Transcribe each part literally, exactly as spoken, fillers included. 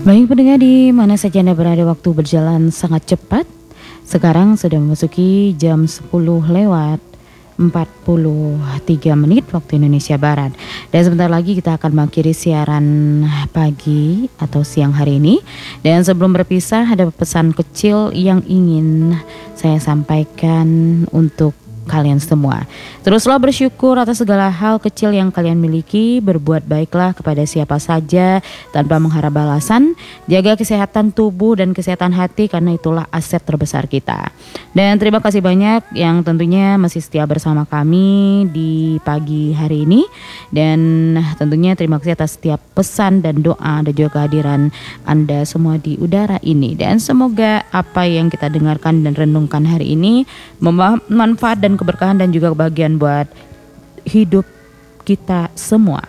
Baik pendengar di mana saja Anda berada, waktu berjalan sangat cepat. Sekarang sudah memasuki jam sepuluh lewat empat puluh tiga menit waktu Indonesia Barat. Dan sebentar lagi kita akan mengakhiri siaran pagi atau siang hari ini. Dan sebelum berpisah ada pesan kecil yang ingin saya sampaikan untuk kalian semua. Teruslah bersyukur atas segala hal kecil yang kalian miliki. Berbuat baiklah kepada siapa saja tanpa mengharap balasan. Jaga kesehatan tubuh dan kesehatan hati, karena itulah aset terbesar kita. Dan terima kasih banyak yang tentunya masih setia bersama kami di pagi hari ini. Dan tentunya terima kasih atas setiap pesan dan doa dan juga kehadiran Anda semua di udara ini. Dan semoga apa yang kita dengarkan dan renungkan hari ini membawa manfaat dan keberkahan dan juga kebahagiaan buat hidup kita semua.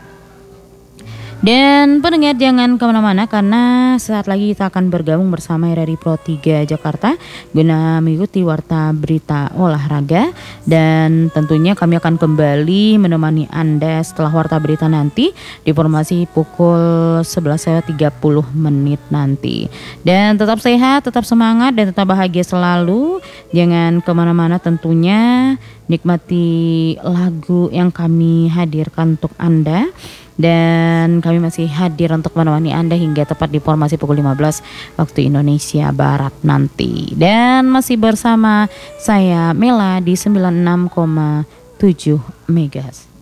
Dan pendengar jangan kemana-mana, karena saat lagi kita akan bergabung bersama R R I Pro tiga Jakarta guna mengikuti warta berita olahraga. Dan tentunya kami akan kembali menemani Anda setelah warta berita nanti di informasi pukul sebelas lewat tiga puluh menit nanti. Dan tetap sehat, tetap semangat, dan tetap bahagia selalu. Jangan kemana-mana tentunya, nikmati lagu yang kami hadirkan untuk Anda. Dan kami masih hadir untuk menemani Anda hingga tepat di informasi pukul lima belas waktu Indonesia Barat nanti. Dan masih bersama saya Mela di sembilan puluh enam koma tujuh Megahertz.